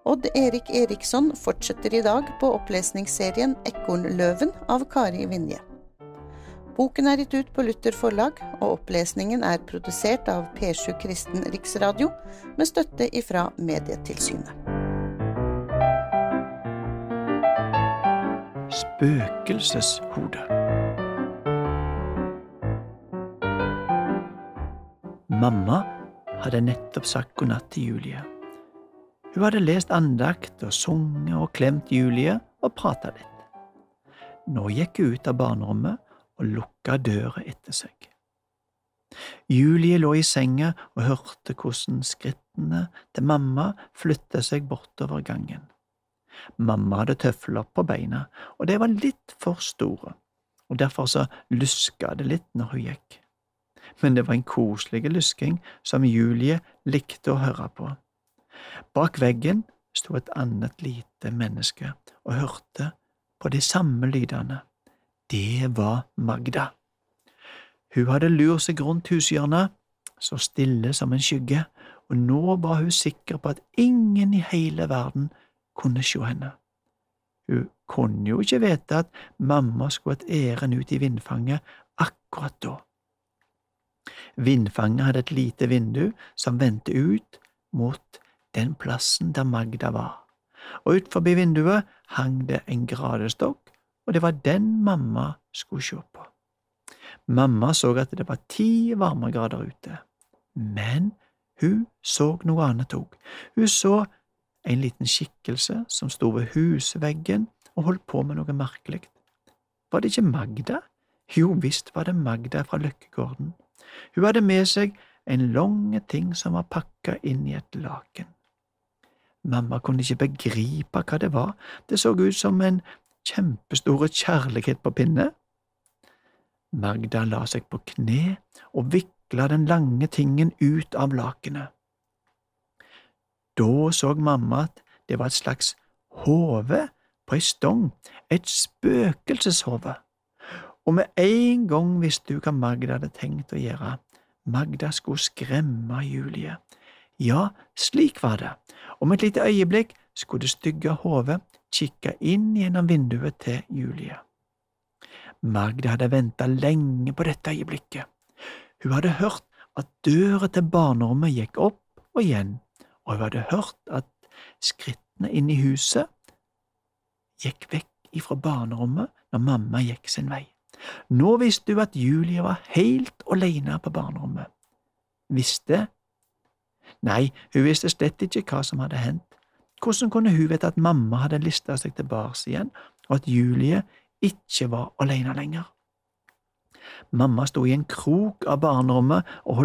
Odd Erik Eriksson fortsetter I dag på opplesningsserien Ekornløven av Kari Vinje. Boken gitt ut på Luther forlag, og opplesningen produsert av P7 Kristen Riksradio med støtte ifra Medietilsynet. Spøkelseshode. Mamma hadde nettopp sagt godnatt til Julie. Hun hadde lest andakt og sunget og klemt Julie og pratet litt. Nå gikk hun ut av barnerommet og lukket døra etter seg. Julie lå I senga og hørte hvordan skrittene til mamma flyttet seg bortover gangen. Mamma hadde tøfler på beina, og de var litt for store, og derfor så lusket det litt når hun gikk. Men det var en koselig lusking som Julie likte å høre på. Bak veggen sto et annet lite menneske og hørte på de samme lydene. Det var Magda. Hun hadde lurt seg rundt hushjørnet, så stille som en skygge, og nå var hun sikker på at ingen I hele verden kunne se henne. Hun kunne jo ikke vite at mamma skulle et ærend ut I vindfanget akkurat da. Vindfanget hadde et lite vindu som vendte ut mot den plassen der Magda var, og ut forbi vinduet hang det en gradestokk, og det var den mamma skulle se på. Mamma så at det var 10 varmegrader ute, men hun så noe annet også. Hun så en liten skikkelse som stod ved husveggen og holdt på med noe merkelig. Var det ikke Magda? Jo, visst var det Magda fra Løkkegården. Hun hadde med seg en lang ting som var pakket inn I et laken. Mamma kunne ikke begripe hva det var. Det så ut som en kjempestore kjærlighet på pinne. Magda la seg på kne og viklet den lange tingen ut av lakenet. Da så mamma at det var et slags hode på en stong, et spøkelseshode. Og med en gang visste hun hva Magda hadde tenkt å gjøre. Magda skulle skremme Julie. Ja, slik var det. Om et lite øyeblikk skulle det stygge hodet kikke inn gjennom vinduet til Julie. Magda hadde ventet lenge på dette øyeblikket. Hun hadde hørt at døra til barnerommet gikk opp og igjen, og hun hadde hørt at skrittene inn I huset gikk vekk ifra barnerommet når mamma gikk sin vei. Nå visste hun at Julie var helt alene på barnerommet. Visste? Nei, hun visste slett ikke hva som hadde hendt. Hvordan kunne hun vite at mamma hadde listet seg tilbake igjen, og at Julie ikke var alene lenger? Mamma stod I en krok av barnerommet og